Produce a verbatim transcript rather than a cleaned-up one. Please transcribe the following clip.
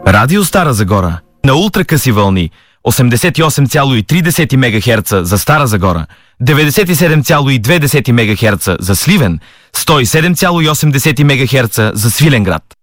Радио Стара Загора на ултракъси вълни осемдесет и осем цяло и три мегахерца за Стара Загора, деветдесет и седем цяло и две мегахерца за Сливен, сто и седем цяло и осем мегахерца за Свиленград.